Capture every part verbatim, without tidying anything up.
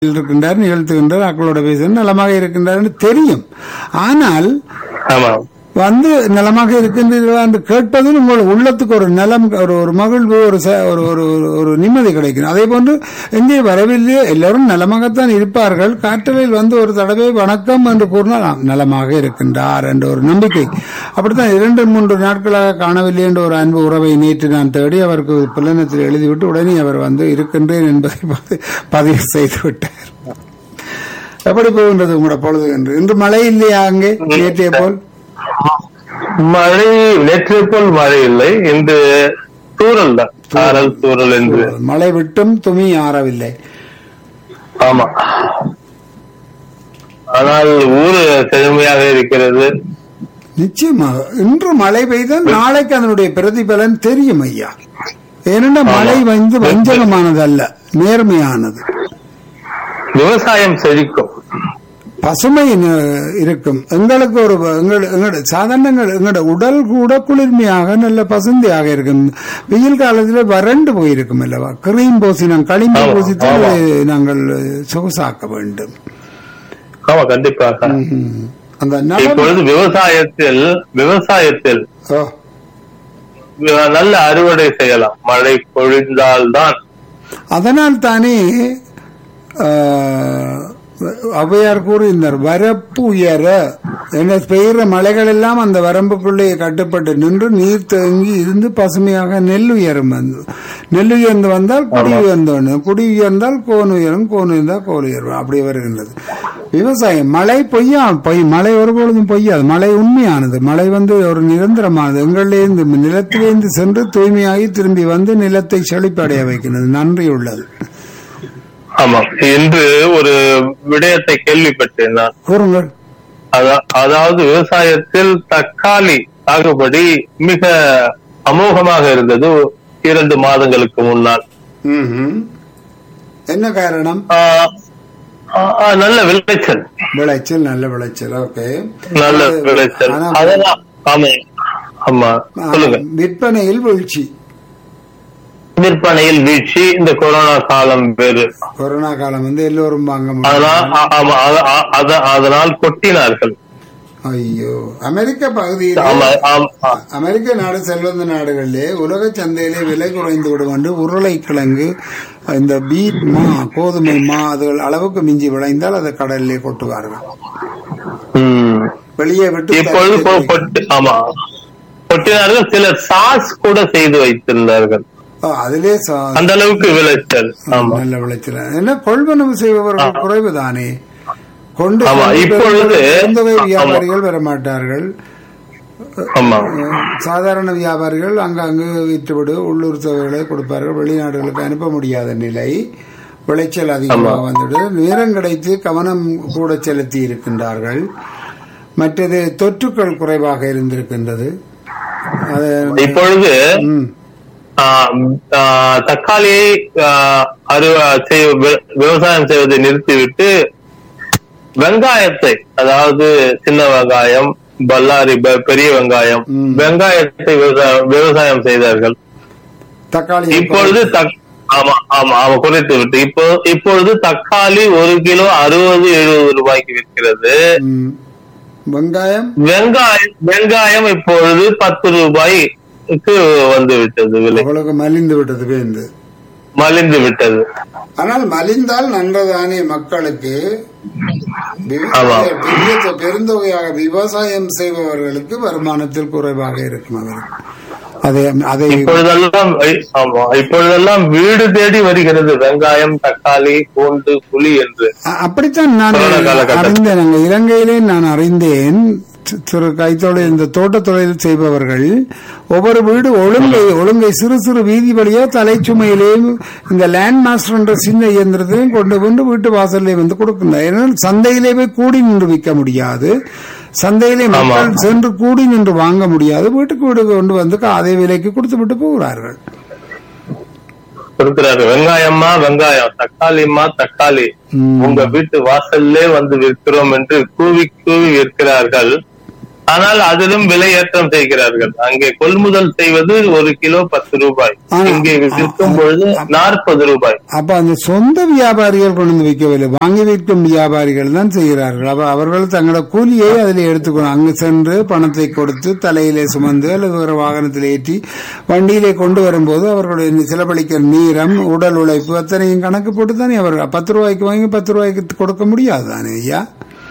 இருக்கின்றார், நிகழ்த்துகின்றார், மக்களோட பேசுகிற நலமாக இருக்கின்றார் என்று தெரியும். ஆனால் வந்து நலமாக இருக்கின்றீர்களா என்று கேட்பதில் உங்கள் உள்ளத்துக்கு ஒரு நலம், ஒரு ஒரு மகிழ்வு, ஒரு ஒரு ஒரு நிம்மதி கிடைக்கும். அதே போன்று எங்கே வரவில்லையோ எல்லாரும் நலமாகத்தான் இருப்பார்கள். காற்றலில் வந்து ஒரு தடவை வணக்கம் என்று கூறினால் நலமாக இருக்கின்றார் என்ற ஒரு நம்பிக்கை. அப்படித்தான் இரண்டு மூன்று நாட்களாக காணவில்லை என்ற ஒரு அன்பு உறவை நேற்று நான் தேடி அவருக்கு புலனத்தில் எழுதிவிட்டு உடனே அவர் வந்து இருக்கின்றேன் என்பதை பதிவு செய்து விட்டார். எப்படி போகின்றது உங்களோட பொழுது என்று? இன்று மழை இல்லையா அங்கே நேற்றைய போல்? மழை நேற்று போல் மழை இல்லை, இன்று தூரல் தான், சாரல் தூரல் என்று. மழை விட்டும் துணி ஆறவில்லை. ஆமா, ஆனால் ஊரு செழுமையாக இருக்கிறது. நிச்சயமாக இன்று மழை பெய்தால் நாளைக்கு அதனுடைய பிரதிபலன் தெரியும் ஐயா. ஏனென்றால் மழை வந்து வஞ்சகமானது அல்ல, நேர்மையானது. விவசாயம் செழிக்கும், பசுமை இருக்கும். எங்களுக்கு ஒரு எங்களோட சாதாரண எங்களோட உடல் கூட குளிர்மையாக நல்ல பசுந்தையாக இருக்கும். வெயில் காலத்தில் வறண்டு போயிருக்கும் அல்லவா? கிரீம் பூசினம், களிம்பு பூசித்து நாங்கள் சொகுசாக்க வேண்டும். ஆமா, கண்டிப்பாக. அந்த இப்பொழுது விவசாயத்தில் விவசாயத்தில் நல்ல அறுவடை செய்யலாம், மழை பொழிந்தால்தான். அதனால் தானே ஔவையார் கூறினார், வரப்பு உயர என்ன பெய்கிற மலைகள் எல்லாம் அந்த வரம்புக்குள்ளே கட்டுப்பட்டு நின்று நீர் தேங்கி இருந்து பசுமையாக நெல் உயரும். நெல் உயர்ந்து வந்தால் குடி உயர்ந்தோன்னு, குடி உயர்ந்தால் கோன் உயரும், கோன் உயர்ந்தால் கோல் உயரும். அப்படி வருகின்றது விவசாயம். மழை பொய்யா பொய் மழை ஒருபொழுதும் பொய்யாது. மழை உண்மையானது. மழை வந்து ஒரு நிரந்தரமானது. எங்களிலிருந்து நிலத்திலிருந்து சென்று தூய்மையாகி திரும்பி வந்து நிலத்தை செழிப்படைய வைக்கிறது. நன்றி உள்ளது. ஆமா, இன்று ஒரு விடயத்தை கேள்விப்பட்டேன் நான். கூறுங்கள். அதாவது விவசாயத்தில் தக்காளி சாகுபடி மிக அமோகமாக இருந்தது இரண்டு மாதங்களுக்கு முன்னால். என்ன காரணம்? நல்ல விளைச்சல். விளைச்சல் நல்ல விளைச்சல். ஓகே, நல்ல விளைச்சல். அதெல்லாம் ஆமா ஆமா சொல்லுங்க. விற்பனையில் வீழ்ச்சி. விற்பனையில் வீழ்ச்சி. இந்த கொரோனா காலம் வேறு. கொரோனா காலம் வந்து எல்லோரும் வாங்க அதனால் கொட்டினார்கள். ஐயோ, அமெரிக்க பகுதியில் அமெரிக்க நாடு செல்வந்த நாடுகளிலே உலக சந்தையிலே விலை குறைந்து விடும் என்று உருளைக்கிழங்கு, இந்த பீட் மா, கோதுமை மா அதுகள் அளவுக்கு மிஞ்சி விளைந்தால் அதை கடலிலே கொட்டுவார்கள். வெளியே விட்டு இப்பொழுது ஆமா கொட்டினார்கள். சிலர் சாஸ் கூட செய்து வைத்திருந்தார்கள். அதிலே அந்த அளவுக்கு விளைச்சல். நல்ல விளைச்சல். என்ன கொள்வனவு செய்பவர்கள் குறைவுதானே. கொண்டு இப்பொழுது வியாபாரிகள் வர மாட்டார்கள். சாதாரண வியாபாரிகள் அங்கங்கு விற்றுவிடு உள்ளூர் சேவைகளை கொடுப்பார்கள். வெளிநாடுகளுக்கு அனுப்ப முடியாத நிலை. விளைச்சல் அதிகமாக வந்துடு. நேரம் கிடைத்து கவனம் கூட செலுத்தி இருக்கின்றார்கள். மற்றது தொற்றுக்கள் குறைவாக இருந்திருக்கின்றது. இப்பொழுது தக்காளியை விவசாயம் செய்வதை நிறுத்திவிட்டு வெங்காயத்தை, அதாவது சின்ன வெங்காயம், பல்லாரி பெரிய வெங்காயம், வெங்காயத்தை விவசாயம் செய்தார்கள். தக்காளி இப்பொழுது ஆமா ஆமா ஆமா குறைத்து விட்டு இப்போ இப்பொழுது தக்காளி ஒரு கிலோ அறுபது எழுபது ரூபாய்க்கு விற்கிறது. வெங்காயம் வெங்காயம் வெங்காயம் இப்பொழுது பத்து ரூபாய் வந்து விட்டது. விலை மலிந்து விட்டது. வேந்து மலிந்து விட்டது. ஆனால் மலிந்தால் நன்றதானே மக்களுக்கு. பெருந்தொகையாக விவசாயம் செய்பவர்களுக்கு வருமானத்தில் குறைவாக இருக்கும். அவருக்கு அதை இப்பொழுதெல்லாம் இப்பொழுதெல்லாம் வீடு தேடி வருகிறது வெங்காயம், தக்காளி, பூண்டு, புளி என்று. அப்படித்தான் நான் அறிந்தேன். அங்க இலங்கையிலே நான் அறிந்தேன். சிறு கைத்தொழில், இந்த தோட்ட தொழில் செய்பவர்கள் ஒவ்வொரு வீடு ஒழுங்கை ஒழுங்கை சிறு சிறு வீதி வழியா தலைச்சுமையிலேயும் இந்த லேண்ட் மாஸ்டர் என்ற சின்ன இயந்திரத்தையும் கொண்டு வந்து வீட்டு வாசல்லே வந்து கொடுக்கின்றனர். ஏன்னா சந்தையிலே போய் கூடி நின்று விற்க முடியாது. சந்தையிலே மக்கள் சென்று கூடி நின்று வாங்க முடியாது. வீட்டுக்கு வீடு கொண்டு வந்து அதே விலைக்கு கொடுத்து விட்டு போகிறார்கள். வெங்காயம்மா வெங்காயம், தக்காளிம்மா தக்காளி, உங்க வீட்டு வாசல்லே வந்து விற்கிறோம் என்று கூவி கூவி விற்கிறார்கள். ஆனால் அதிலும் விலையேற்றம் செய்கிறார்கள். அங்கே கொள்முதல் செய்வது ஒரு கிலோ பத்து ரூபாய், இங்கே விற்கும் பொழுது நாற்பது ரூபாய். அப்ப அந்த சொந்த வியாபாரிகள் கொண்டு வந்து விற்கவில்லை, வாங்கி விற்கும் வியாபாரிகள் தான் செய்கிறார்கள். அப்ப அவர்கள் தங்களோட கூலியை அதில் எடுத்துக்கணும். அங்கு சென்று பணத்தை கொடுத்து தலையிலே சுமந்து அல்லது ஒரு வாகனத்தில் ஏற்றி வண்டியிலே கொண்டு வரும்போது அவர்களுடைய செலவழிக்கிற நீரம், உடல் உழைப்பு அத்தனையும் கணக்கு போட்டு தானே அவர்கள் பத்து ரூபாய்க்கு வாங்கி பத்து ரூபாய்க்கு கொடுக்க முடியாது தானே ஐயா.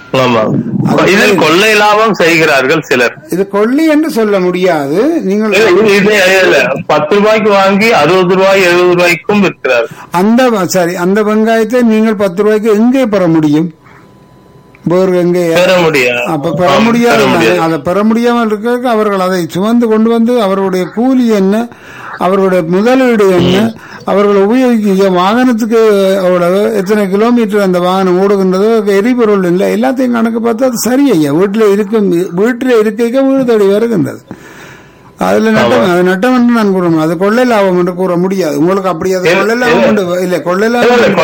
இதில் கொள்ளை லாபம் செய்கிறார்கள் சிலர். இது கொள்ளை என்று சொல்ல முடியாது. நீங்கள் பத்து ரூபாய்க்கு வாங்கி அறுபது ரூபாய் எழுபது ரூபாய்க்கும் விற்கிறார்கள். அந்த சரி, அந்த வெங்காயத்தை நீங்கள் பத்து ரூபாய்க்கு எங்கே பெற முடியும்? எங்கே பெற முடியாது. அப்ப பெற முடியாது. அதை பெற முடியாமல் இருக்க அவர்கள் அதை சுமந்து கொண்டு வந்து அவர்களுடைய கூலி என்ன, அவர்களுடைய முதலீடு என்ன, அவர்கள் உபயோகிக்க வாகனத்துக்கு அவ்வளவு எத்தனை கிலோமீட்டர் அந்த வாகனம் ஓடுகின்றதோ, எரிபொருள் இல்லை, எல்லாத்தையும் கணக்கு பார்த்தா அது சரி ஐயா. வீட்டுல இருக்கும் வீட்டுல இருக்க வீடு தேடி வருகின்றது. அதுல நட்டம், அது நட்டம் என்று நான் கூறணும். அது கொள்ளை லாபம் என்று கூற முடியாது. உங்களுக்கு அப்படி அது கொள்ளை லாபம் உண்டு இல்ல, கொள்ளை லாபம்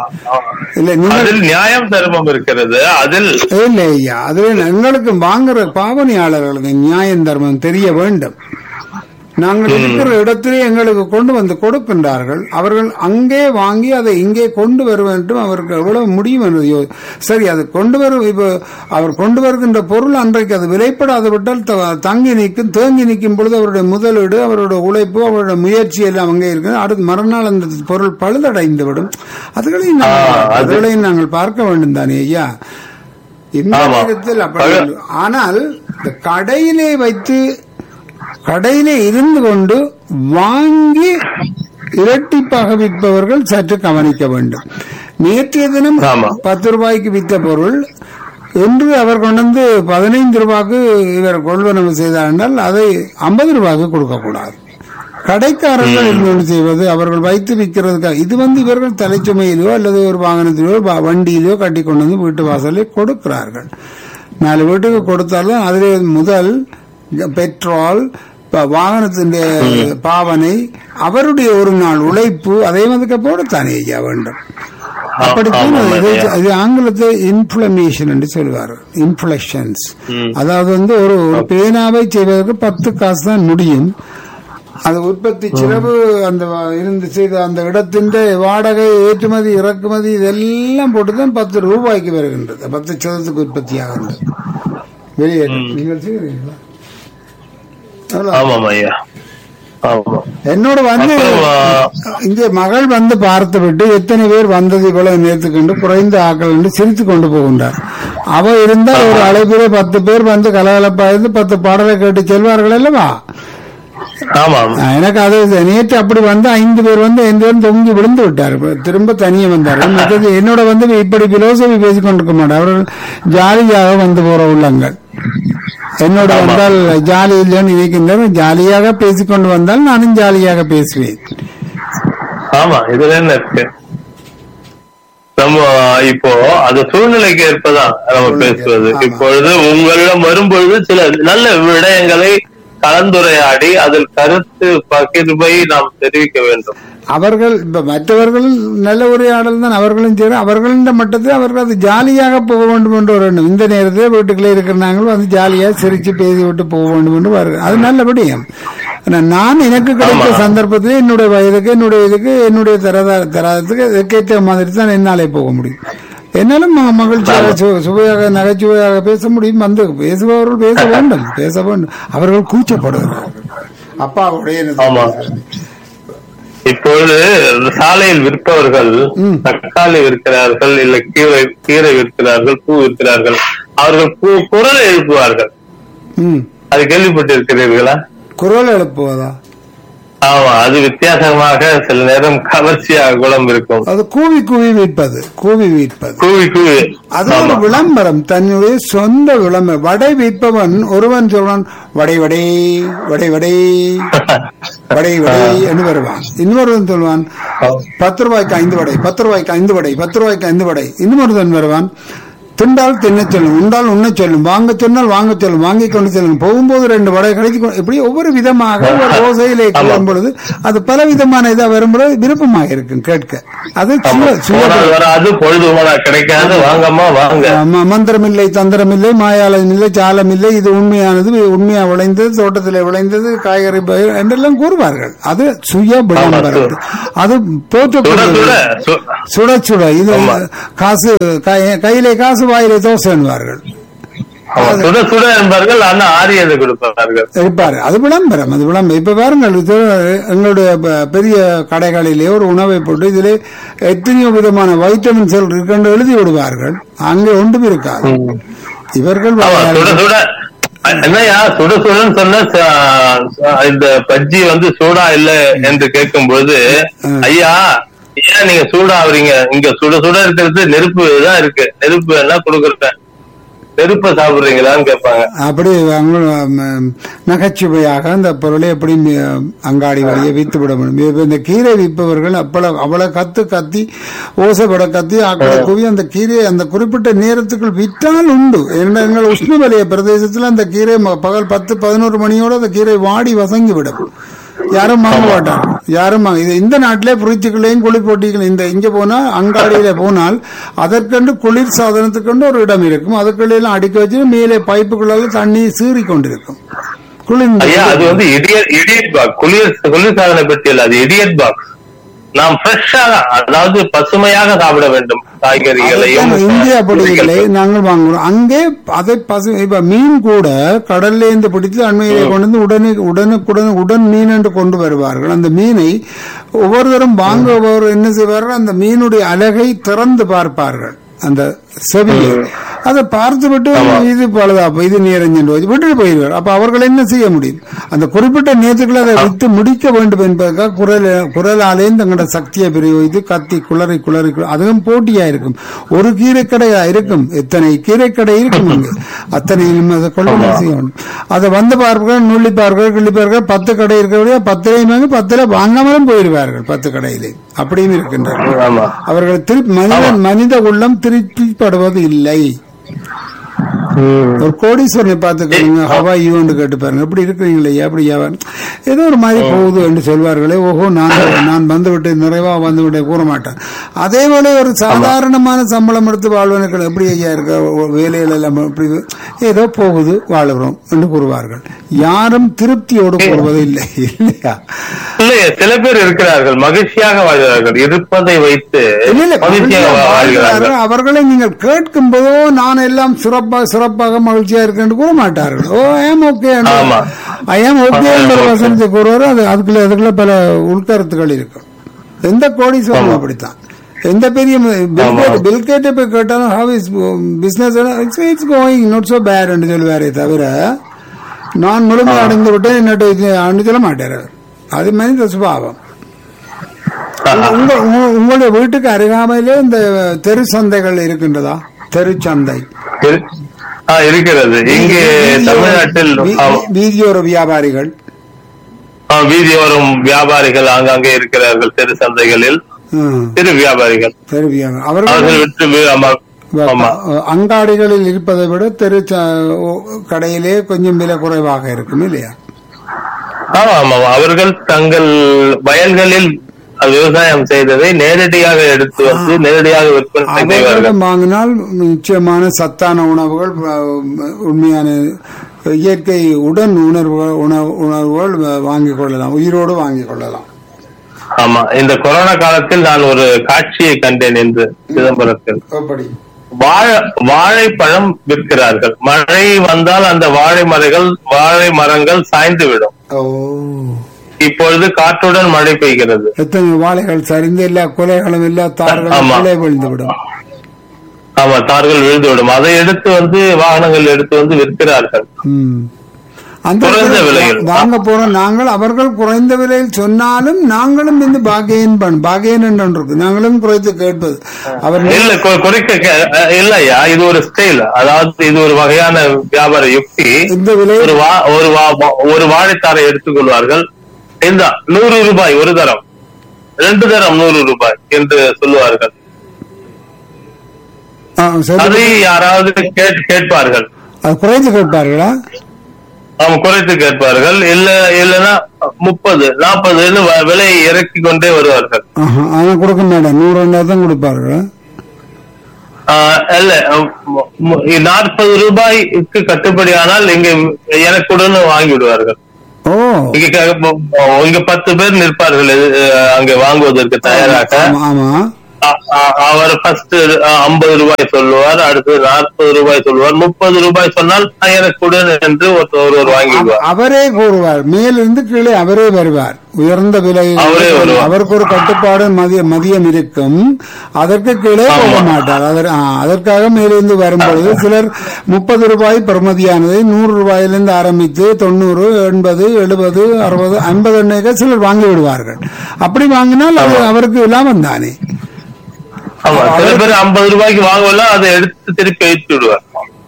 இல்ல, நீங்கள் நியாயம் தர்மம் இருக்கிறது அதில் இல்ல ஐயா. அதுல எங்களுக்கு வாங்குற பாவனையாளர்களுக்கு நியாயம் தர்மம் தெரிய வேண்டும். நாங்கள் இருக்கிற இடத்திலே எங்களுக்கு கொண்டு வந்து கொடுக்கின்றார்கள். அவர்கள் அங்கே வாங்கி அதை இங்கே கொண்டு வர வேண்டும். அவருக்கு எவ்வளவு முடியும் என்று சரி, அது கொண்டு வரும். இப்போ அவர் கொண்டு வருகின்ற பொருள் அன்றைக்கு அது விலைப்படாது விட்டால் தங்கி நிற்கும். தேங்கி நிற்கும் பொழுது அவருடைய முதலீடு, அவருடைய உழைப்பு, அவருடைய முயற்சி எல்லாம் அங்கே இருக்கு. அடுத்து மறுநாள் அந்த பொருள் பழுதடைந்து விடும். அதுகளையும் அதுகளையும் நாங்கள் பார்க்க வேண்டும் தானே ஐயா. இந்த நேரத்தில் அப்படி. ஆனால் இந்த கடையிலே வைத்து கடையிலே இருந்து கொண்டு வாங்கி இரட்டிப்பாக விற்பவர்கள் சற்று கவனிக்க வேண்டும். நேற்றைய தினம் பத்து ரூபாய்க்கு வித்த பொருள் என்று அவர் கொண்டு வந்து பதினைந்து ரூபாய்க்கு இவர் கொள்வனவு செய்தார் என்றால் அதை ஐம்பது ரூபாய்க்கு கொடுக்க கூடாது. கடைக்காரர்கள் என்ன செய்வது, அவர்கள் வைத்து விற்கிறதுக்காக இது வந்து இவர்கள் தலைச்சுமையிலோ அல்லது ஒரு வாகனத்திலோ வண்டியிலோ கட்டி கொண்டு வந்து வீட்டு வாசலே கொடுக்கிறார்கள். நாலு வீட்டுக்கு கொடுத்தாலும் அதிலே முதல் பெட்ரோல், வாகனத்தின் பாவனை, அவருடைய ஒரு நாள் உழைப்பு, அதே மாதிரி போடத்தானே ஐயா வேண்டும். அப்படித்தான் இது ஆங்கிலத்தை இன்ஃப்ளமேஷன் என்று சொல்வார். இன்ஃப்ளஷன்ஸ், அதாவது வந்து ஒரு பேனாவை செய்வதற்கு பத்து காசு தான் முடியும். அந்த உற்பத்தி செலவு, அந்த இருந்து செய்த அந்த இடத்தின் வாடகை, ஏற்றுமதி இறக்குமதி இதெல்லாம் போட்டுதான் பத்து ரூபாய்க்கு வருகின்றது. பத்து சதத்துக்கு உற்பத்தி ஆகின்றது. வெளியேற்றம் நீங்கள் செய்கிறீங்களா? என்னோட வந்து இங்கே மகள் வந்து பார்த்து விட்டு எத்தனை பேர் வந்தது இவ்வளவு நேர்த்துக்கொண்டு குறைந்த ஆக்கள் என்று சிரித்து கொண்டு போகின்றார். அவ இருந்தால் ஒரு அழைப்பிலே பத்து பேர் வந்து கலகலப்பா இருந்து பத்து பாடலை கேட்டு செல்வார்கள் அல்லவா? எனக்கு அது நேற்று அப்படி வந்து ஐந்து பேர் வந்து ஐந்து பேரும் தொங்கி விழுந்து விட்டார். திரும்ப தனியே வந்தார்கள். என்னோட வந்து இப்படி பிலோசபி பேசிக் கொண்டிருக்க மாட்டார். அவர்கள் ஜாலியாக வந்து போற உள்ளங்கள். என்னோட வந்தால் ஜாலி இல்லைன்னு நினைக்கின்ற ஜாலியாக பேசிக்கொண்டு வந்தால் நானும் ஜாலியாக பேசுவேன். ஆமா, இதுல என்ன இருக்கு, நம்ம இப்போ அது சூழ்நிலைக்கு ஏற்பதான் நம்ம பேசுவது. இப்பொழுது உங்களிடம் வரும்பொழுது சில நல்ல விடயங்களை கலந்துரையாடி அதில் கருத்து பகிர்வை நாம் தெரிவிக்க வேண்டும். அவர்கள் இப்ப மற்றவர்கள் நல்ல உரையாடல் தான் அவர்களும் செய்ய, அவர்களின் மட்டத்தில் அவர்கள் அது ஜாலியாக போக வேண்டும் என்று வரணும். இந்த நேரத்தில் வீட்டுக்குள்ளே இருக்கிறாங்களும் அது ஜாலியாக சிரிச்சு பேசி விட்டு போக வேண்டும் என்று வருகிறேன். அது நல்லபடியும். நான் எனக்கு கிடைத்த சந்தர்ப்பத்தில் என்னுடைய வயதுக்கு என்னுடைய இதுக்கு என்னுடைய தரதா தராதத்துக்கு இதுக்கேற்ற மாதிரி தான் என்னாலே போக முடியும். என்னாலும் மகிழ்ச்சியாக சுவையாக நகைச்சுவையாக பேச முடியும். வந்து பேசுபவர்கள் பேச வேண்டும், பேச வேண்டும். அவர்கள் கூச்சப்படுகிறார்கள். அப்பாவுடைய இப்பொழுது சாலையில் விற்பவர்கள் தக்காளி விற்கிறார்கள், இல்ல கீரை கீரை விற்கிறார்கள், பூ விற்கிறார்கள். அவர்கள் பூ குரல் எழுப்புவார்கள். அது கேள்விப்பட்டிருக்கிறீர்களா? குரல் எழுப்புவதா? ஆமா, அது வித்தியாசமாக சில நேரம் கவர்ச்சியாக குளம் இருக்கும். அது கூவி கூவி விற்பது, கூவி விற்பது, கூவி கூவி அது ஒரு விளம்பரம், தன்னுடைய சொந்த விளம்பரம். வடை விற்பவன் ஒருவன் சொல்வான் வடை வடை வடை வடை வடை வடை என்று வருவான். இன்னொருவன் சொல்வான் பத்து ரூபாய்க்கு ஐந்து வடை, பத்து ரூபாய்க்கு ஐந்து வடை, பத்து ரூபாய்க்கு ஐந்து வடை. இன்னொருவன் வருவான் திண்டால் தின்ன சொல்லும், உண்டால் உண்ண சொல்லும், வாங்க சொன்னால் வாங்க சொல்லும், வாங்கி கொண்டு செல்லும், போகும்போது ரெண்டு வடை கிடைச்சி இப்படி ஒவ்வொரு விதமாக ஒரு ஓசையிலே கூறும் பொழுது அது பல விதமான இதா வரும்பொழுது விருப்பமாக இருக்கும் கேட்க. அது கிடைக்காது. மந்திரம் இல்லை, தந்திரம் இல்லை, மாயாளம் இல்லை, சாலம் இல்லை, இது உண்மையானது, உண்மையா விளைந்தது, தோட்டத்தில் விளைந்தது, காய்கறி பயிர் என்றெல்லாம் கூறுவார்கள். அது சுய விளம்பரம். அது போற்றக்கூடிய சுட சுட இது காசு, கையிலே காசு வாயிலே தோசை என்பார்கள். இருப்பாரு. அது விளம்பரம், அது விளம்பரம். இப்ப பாருங்கள், எங்களுடைய பெரிய கடைகளிலே ஒரு உணவை போட்டு இதிலே எத்தனையோ விதமான வைட்டமின் செல் இருக்கு எழுதி விடுவார்கள். அங்கே ஒன்றும் இருக்காது. இவர்கள் என்னையா சுட சுடன்னு சொன்ன இந்த பஜ்ஜி வந்து சூடா இல்ல என்று கேட்கும் பொழுது, ஐயா ஏன் நீங்க சூடா ஆகுறீங்க, இங்க சுட சுட இருக்கிறது நெருப்பு தான் இருக்கு, நெருப்பு எல்லாம் கொடுக்குறேன், நெருப்ப சாப்பிடுறீங்களான்னு கேட்பாங்க. அப்படி நகைச்சுவையாக அந்த பொருளை எப்படி அங்காடி வழியை வித்து விட முடியும். இந்த கீரை விற்பவர்கள் அப்பள அவ்வளவு கத்து கத்தி ஓசைப்பட கத்தி ஆக்களை குவி அந்த கீரையை அந்த குறிப்பிட்ட நேரத்துக்குள் விற்றால் உண்டு. எங்கள் உஷ்ணவலய பிரதேசத்துல அந்த கீரை பகல் பத்து பதினோரு மணியோட அந்த கீரை வாடி வசங்கி விடும். யாரும் வாங்க மாட்டாங்க, யாரும் வாங்க. இந்த நாட்டிலே புரிச்சுக்களையும் குளிர் போட்டிகள் இந்த இங்க போனா அங்காடியில போனால் அதற்கென்று குளிர் சாதனத்துக்கென்று ஒரு இடம் இருக்கும். அதுக்குள்ள அடிக்க வச்சு மேலே பைப்புக்குள்ள தண்ணி சீறி கொண்டிருக்கும். அது வந்து இடியட் பாக்ஸ், குளிர் குளிர் சாதனை பற்றி அல்ல, அது இடியட் பாக்ஸ். நாம் ஃப்ரெஷ்ஷாக, அதாவது பசுமையாக சாப்பிட வேண்டும் காய்கறிகளையும். இங்கே அப்படி இல்லை, நாங்கள் வாங்குறோம். அங்கே அதை பசு இப்ப மீன் கூட கடல்ல இருந்து பிடித்து அண்மையிலே கொண்டு வந்து உடனே உடனுக்குடன் உடன் மீன் என்று கொண்டு வருவார்கள். அந்த மீனை ஒவ்வொருத்தரும் வாங்குபவர் என்ன செய்வார்கள், அந்த மீனுடைய அழகை திறந்து பார்ப்பார்கள். அந்த செவியை அதை பார்த்துவிட்டு இது பழுதா இது நீரஞ்சு விட்டுட்டு போயிடுவார். அப்ப அவர்கள் என்ன செய்ய முடியும்? அந்த குறிப்பிட்ட நேரத்துக்குள்ள அதை விட்டு முடிக்க வேண்டும் என்பதற்காக குரல் குரலாலே தங்களோட சக்தியை பிரயோகித்து கத்தி குளறி குளறி அதுவும் போட்டியா இருக்கும். ஒரு கீரைக்கடையா இருக்கும், எத்தனை கீரைக்கடை இருக்கும் அங்கு, அத்தனையும் அதை கொள்ளுதல் செய்ய வேண்டும். அதை வந்து பார்ப்பார்கள், நுள்ளிப்பார்கள், கிள்ளிப்பார்கள். பத்து கடை இருக்கிற பத்துலையும் வாங்கி பத்துல வாங்காமலும் போயிடுவார்கள். பத்து கடையிலே அப்படியும் இருக்கின்றார்கள். அவர்கள் திருப்பி மனித மனித உள்ளம் திருப்பிப்படுவது இல்லை. ஒரு கோடீஸ்வரனை பார்த்துக்கோங்க, ஹவா யூன்னு கேட்டு பாருங்க, எப்படி இருக்கிறீங்களே, எப்படி ஏதோ ஒரு மாதிரி போகுது என்று சொல்வார்களே. ஓஹோ, நான் நான் வந்துவிட்டு நிறைவா வந்துவிட்டேன் கூற மாட்டேன். அதே போல ஒரு சாதாரணமான சம்பளம் எடுத்து வாழ்வனுக்கு எப்படி ஐயா இருக்க வேலையில எல்லாம் இப்படி ஏதோ போகுது வாழுகிறோம் என்று கூறுவார்கள். யாரும் திருப்தியோடு கூறுவது இல்லை, இல்லையா? இல்லையா, சில பேர் இருக்கிறார்கள் மகிழ்ச்சியாக வாழ்கிறார்கள், இருப்பதை வைத்து அவர்களை நீங்கள் கேட்கும் போதோ நான் எல்லாம் சிறப்பாக சிறப்பாக மகிழ்ச்சியா இருக்கேன் கூற மாட்டார்கள். ஓ ஐம் ஓகே, ஐம் ஓகே வசனத்தை கூறுவார். அது அதுக்குள்ள அதுக்குள்ள பல உள்கருத்துக்கள் இருக்கும். எந்த கோடீஸ்வரனும் அப்படித்தான். எந்த பெரிய பில்கேட்டை போய் கேட்டாலும் how is business it's going not so bad என்று சொல்வாரே தவிர நான் முழுமை அடைந்து விட்டேன் என்னட்டு சொல்ல மாட்டார். அது மனித சுபாவம். உங்களுடைய வீட்டுக்கு அருகாமையிலே இந்த தெரு சந்தைகள் இருக்கின்றதா? தெருச்சந்தை இருக்கிறது இங்கே தமிழ்நாட்டில். வீதியோர வியாபாரிகள், வீதியோரம் வியாபாரிகள் ஆங்காங்கே இருக்கிறார்கள். தெரு சந்தைகளில் தெரு வியாபாரிகள், தெரு வியாபாரி அவர்கள் அங்காடிகளில் இருப்பதை விட தெரு கடையிலே கொஞ்சம் விலை குறைவாக இருக்கும், இல்லையா? ஆமா ஆமா, அவர்கள் தங்கள் வயல்களில் விவசாயம் செய்ததை நேரடியாக எடுத்து வந்து நேரடியாக விற்பனை செய்வார்கள். வாங்கினால் நிச்சயமான சத்தான உணவுகள், உண்மையான இயற்கை உடன் உணர்வுகள் உணவுகள் வாங்கிக் கொள்ளலாம், உயிரோடு வாங்கிக் கொள்ளலாம். ஆமா, இந்த கொரோனா காலத்தில் நான் ஒரு காட்சியை கண்டேன் என்று சிதம்பரத்தில். வாழை வாழைப்பழம் விற்கிறார்கள். மழை வந்தால் அந்த வாழை மரங்கள் வாழை மரங்கள் சாய்ந்து விடும். இப்பொழுது காற்றுடன் மழை பெய்கிறது. எத்தனை வாழைகள் சரிந்து எல்லா குலைகளும் எல்லா தார்களும் விழுந்துவிடும். ஆமா, தார்கள் விழுந்துவிடும். அதை எடுத்து வந்து வாகனங்கள் எடுத்து வந்து விற்கிறார்கள். அந்த வாங்க போறோம் நாங்கள். அவர்கள் குறைந்த விலையில் சொன்னாலும் நாங்களும் இந்த பாகேன் பாகேன் என்று நாங்களும் குறைத்து கேட்பது. அவர்கள் குறைக்க இல்லையா, இது ஒரு ஸ்டைல், அதாவது இது ஒரு வகையான வியாபார யுக்தி. இந்த விலை ஒரு வாழைத்தாரை எடுத்துக்கொள்வார்கள். இந்த நூறு ரூபாய் ஒரு தரம், ரெண்டு தரம் நூறு ரூபாய் என்று சொல்லுவார்கள். அதை யாராவது கேட்பார்கள். குறைத்து கேட்பார்களா? அவங்க குறைத்து கேட்பார்கள். இல்ல இல்லன்னா முப்பது நாற்பது விலை இறக்கி கொண்டே வருவார்கள். கொடுக்க மாட்டேன், நூறு ரெண்டாயிரம் தான் கொடுப்பார்கள். இல்ல நாற்பது ரூபாய்க்கு கட்டுப்படி ஆனால் இங்க எனக்குடன் வாங்கி விடுவார்கள். இங்க பத்து பேர் நிற்பார்கள் அங்க வாங்குவதற்கு தயாராக. அவர் ஃபர்ஸ்ட் ஐம்பது ரூபாய் சொல்லுவார், அடுத்து நாற்பது ரூபாய் சொல்லுவார், முப்பது ரூபாய் சொன்னால் எனக்குடன் என்று ஒருவர் வாங்கிடுவார். அவரே கூறுவார், மேலிருந்து கீழே அவரே வருவார். உயர்ந்த விலை அவருக்கு ஒரு கட்டுப்பாடு மதிய மதியம் இருக்கும், அதற்கு கீழே போக மாட்டார். அதற்காக மேலிருந்து வரும்பொழுது சிலர் முப்பது ரூபாய் பெறுமதியானதை நூறு ரூபாயிலிருந்து ஆரம்பித்து தொண்ணூறு எண்பது எழுபது அறுபது ஐம்பது எண்ணெய்கள் சிலர் வாங்கி விடுவார்கள். அப்படி வாங்கினால் அது அவருக்கு லாபம் தானே. ஆமா, சில பேர் ஐம்பது ரூபாய்க்கு வாங்கல, அதை எடுத்து திருப்பி வைத்து விடுவார்.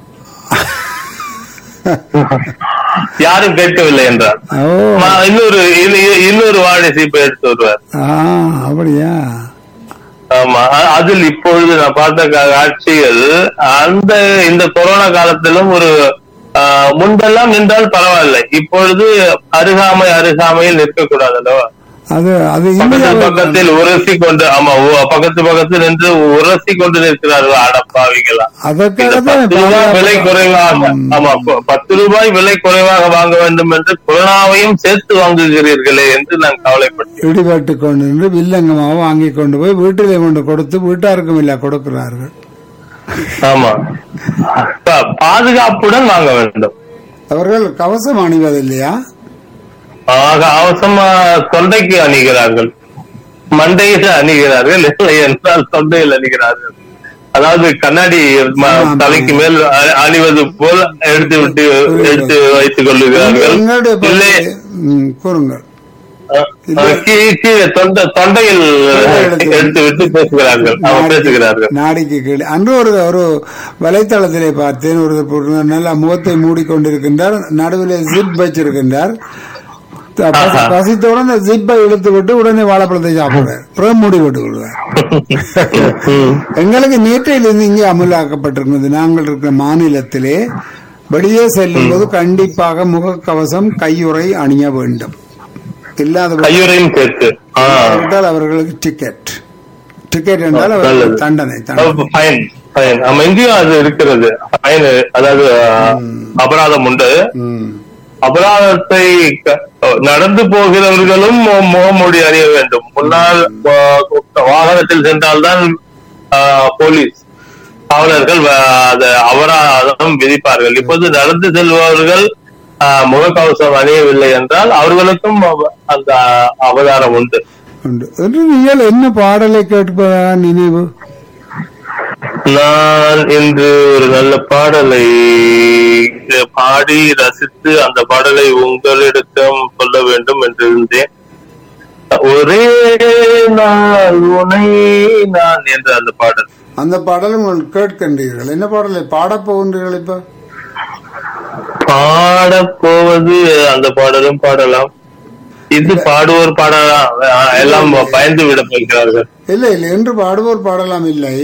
யாரும் கேட்கவில்லை என்றார் இன்னொரு இன்னொரு வாழை சீப்பை எடுத்து வருவார். அப்படியா? ஆமா, அதில் இப்பொழுது நான் பார்த்த காட்சிகள் அந்த இந்த கொரோனா காலத்திலும் ஒரு முன்பெல்லாம் நின்றால் பரவாயில்லை, இப்பொழுது அருகாமை அருகாமையில் நிற்கக்கூடாது அல்லவா? அது அது பக்கத்தில் உரசி கொண்டு, ஆமா பக்கத்து பக்கத்தில் நின்று உரசி கொண்டு நிற்கிறார்கள் அடப்பாவிகளா. விலை குறைவாக, ஆமா பத்து ரூபாய் விலை குறைவாக வாங்க வேண்டும் என்று கொரோனாவையும் சேர்த்து வாங்குகிறீர்களே என்று நான் கவலைப்பட்டேன். இடிபட்டு கொண்டு நின்று வில்லங்கமாக வாங்கி கொண்டு போய் வீட்டிலே கொண்டு கொடுத்து வீட்டாருக்கும் இல்ல கொடுக்கிறார்கள். ஆமா, பாதுகாப்புடன் வாங்க வேண்டும். அவர்கள் கவசம் அணிவதில்லையா? அவசமா தொண்டைக்கு அணிகிறார்கள், மண்டையில் அணிகிறார்கள், இல்லை என்றால் தொண்டையில் அணிகிறார்கள். அதாவது கண்ணாடி தலைக்கு மேல் அணிவது போல் எடுத்து விட்டு எடுத்து வைத்துக் கொள்ளுகிறார்கள். கீழே தொண்டையில் எடுத்து விட்டு பேசுகிறார்கள் பேசுகிறார்கள் நாடிக்கு கீழே. அன்று ஒரு ஒரு வலைத்தளத்திலே பார்த்தேன், ஒரு நல்ல முகத்தை மூடிக்கொண்டிருக்கின்றார், நடுவில் ஜிப் வச்சிருக்கின்றார். பசித்தோட ஜிப்பை இழுத்து விட்டு உடனே வாழைப்பழத்தை சாப்பிடுவார், புறம் மூடி விட்டு விடுவார். எங்களுக்கு நேற்றையிலிருந்து இங்கே அமலாக்கப்பட்டிருக்கிறது. நாங்கள் இருக்கிற மாநிலத்திலே வெளியே செல்லும் போது கண்டிப்பாக முகக்கவசம் கையுறை அணிய வேண்டும். இல்லாதவரையும் சேர்த்து அவர்களுக்கு டிக்கெட் டிக்கெட் என்றால் அவர்கள் தண்டனை இங்கேயும் அது இருக்கிறது. அதாவது அபராதம் உண்டு. அபராதத்தை நடந்து போகிறவர்களும் முகமூடி அணிய வேண்டும். முன்னால் வாகனத்தில் சென்றால்தான் போலீஸ் காவலர்கள் அபராதம் விதிப்பார்கள். இப்போது நடந்து செல்பவர்கள் முகக்கவசம் அணியவில்லை என்றால் அவர்களுக்கும் அந்த அவதாரம் உண்டு. நீங்கள் என்ன பாடலை கேட்பதா நினைவு? நான் இன்று ஒரு நல்ல பாடலை பாடி ரசித்து அந்த பாடலை உங்களிடம் சொல்ல வேண்டும் என்று இருந்தேன். ஒரே நாள் உனை நான் என்ற அந்த பாடல். அந்த பாடல் உங்கள் கேட்கின்றீர்கள். என்ன பாடலை பாடப் போகின்றீர்கள்? இப்ப பாடப்போவது அந்த பாடலும் பாடலாம். இது பாடுவோர் பாடலாம், எல்லாம் பயந்து விட போகிறார்கள். இல்லை இல்லை என்று பாடுவோர் பாடலாம் இல்லை.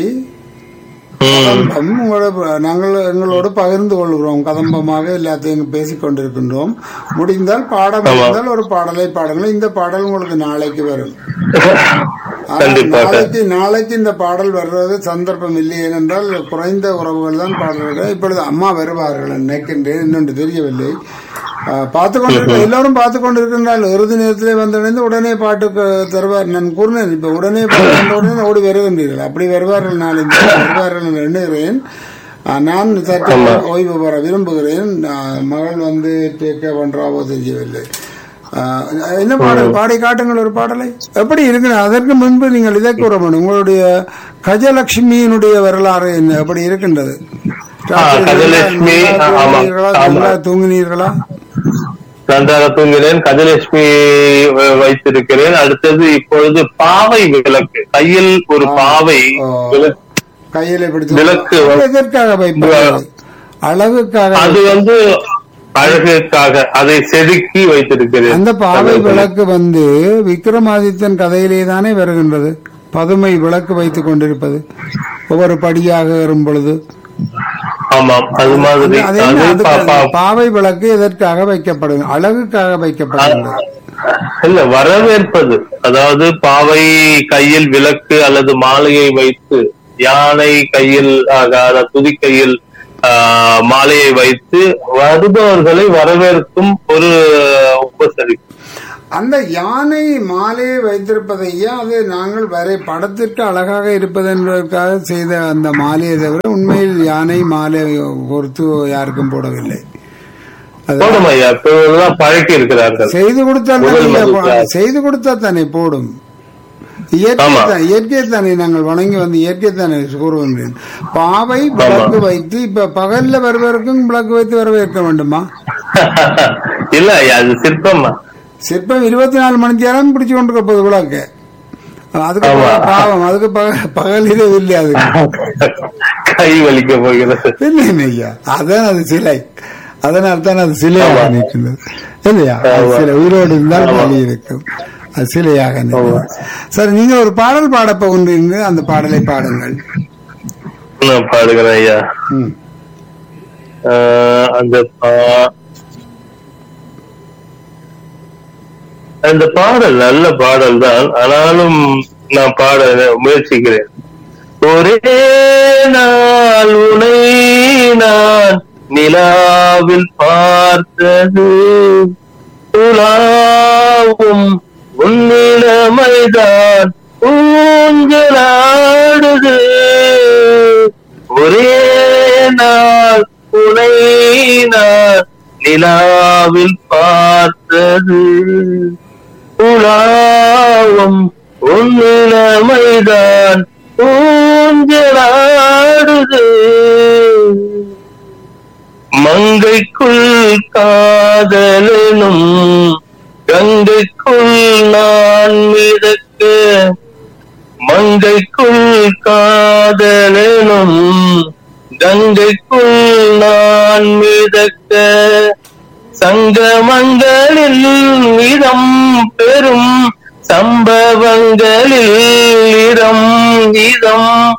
நாங்கள் எங்களோடு பகிர்ந்து கொள்கிறோம், கதம்பமாக எல்லாத்தையும் பேசிக் கொண்டிருக்கின்றோம். முடிந்தால் பாட முடிந்தால் ஒரு பாடலை பாடுங்கள். இந்த பாடல் உங்களுக்கு நாளைக்கு வரும். நாளைக்கு நாளைக்கு இந்த பாடல் வர்றது சந்தர்ப்பம் இல்லை, ஏனென்றால் குறைந்த உறவுகள் தான் பாடுறார்கள். இப்பொழுது அம்மா வருவார்கள் நினைக்கின்றேன், இன்னொன்று தெரியவில்லை. பார்த்து கொண்டிருக்க எல்லாரும் பார்த்து கொண்டிருக்கின்றால் இறுதி நேரத்திலே வந்தடைந்து உடனே பாட்டுக்கு தருவார். நான் கூறினேன், இப்ப உடனே உடனே ஓடி வருகின்றீர்கள். அப்படி வருவார்கள், நான் வருவார்கள் எண்ணுகிறேன். நான் சற்று ஓய்வு பெற விரும்புகிறேன். மகள் வந்து கேட்க பண்றாவோ தெரியவில்லை. என்ன பாடல் பாடி காட்டுங்கள், ஒரு பாடலை. எப்படி இருக்கு? அதற்கு முன்பு நீங்கள் இதை கூற வேண்டும். உங்களுடைய கஜலட்சுமியினுடைய வரலாறு என்ன எப்படி இருக்கின்றது? தூங்கினீர்களா? நன்றாக தூங்கினேன். கஜலட்சுமி வைத்திருக்கிறேன். அடுத்தது இப்பொழுது பாவை விளக்கு, கையில் ஒரு பாவை கையில விளக்கு. எதற்காக வைப்பார்கள்? அழகுக்காக. அது வந்து அழகுக்காக அதை செதுக்கி வைத்திருக்கிறேன். அந்த பாவை விளக்கு வந்து விக்ரமாதித்தன் கதையிலே தானே வருகின்றது. பதுமை விளக்கு வைத்துக் கொண்டிருப்பது ஒவ்வொரு படியாக ஏறும் பொழுது. ஆமாம், அது மாதிரி பாவை விளக்கு எதற்காக வைக்கப்படும்? அழகுக்காக வைக்கப்படுகிறது இல்ல, வரவேற்பது. அதாவது பாவை கையில் விளக்கு அல்லது மாலையை வைத்து, யானை கையில் துதி கையில் ஆஹ் மாலையை வைத்து வருபவர்களை வரவேற்கும் ஒரு உபசரிப்பு. அந்த யானை மாலையை வைத்திருப்பதையா அது நாங்கள் வரை படத்திற்கு அழகாக இருப்பது என்பதற்காக செய்த அந்த மாலையை தவிர உண்மையில் யானை மாலை பொறுத்து யாருக்கும் போடவில்லை. பழக்கி இருக்கிறார்கள். செய்து கொடுத்தா செய்து கொடுத்தா தானே போடும். இயற்கை தானே நாங்கள் வணங்கி வந்து இயற்கை தானே கூறுகின்றேன். பாவை விளக்கு வைத்து இப்ப பகல்ல வருவதற்கும் விளக்கு வைத்து வரவேற்க வேண்டுமா? இல்ல, அது சிற்பமா. சிற்பம் இருபத்தி நாலு மணி நேரம் பிடிச்சு கொண்டு போகுது விளக்கு. அதுக்கு பாவம், அதுக்கு பகல் இரவு இல்லையா? அதுக்கு கை வலிக்க போகிறது. இல்லை ஐயா, அதான் அது சிலை. அதனால் தான் அது சிலையாக நிற்கின்றது இல்லையா? சிலை உயிரோடு இருந்தால் வலி இருக்கும், அது சிலையாக நிற்கும். சார், நீங்க ஒரு பாடல் பாட போகின்றீங்க, அந்த பாடலை பாடுங்கள். பாடுகிறேன் ஐயா. அந்த அந்த பாடல் நல்ல பாடல் தான், ஆனாலும் நான் பாட முயற்சிக்கிறேன். ஒரே நாள் உனை நான் நிலாவில் பார்த்தது, உலாவும் உன்னிடமைதான் ஊஞ்சலாடுது. ஒரே நாள் உனை நான் நிலாவில் பார்த்தது, உலாவும் உன்னிடமைதான் ஊஞ்சலாடுது. மங்கைக்குள் காதலனும் கங்கைக்குள் நான் மிதக்க, மங்கைக்குள் காதலனும் கங்கைக்குள் நான் மிதக்க, சங்கமங்களில் இடம் பெறும் சம்பவங்களில் இடம் இதம்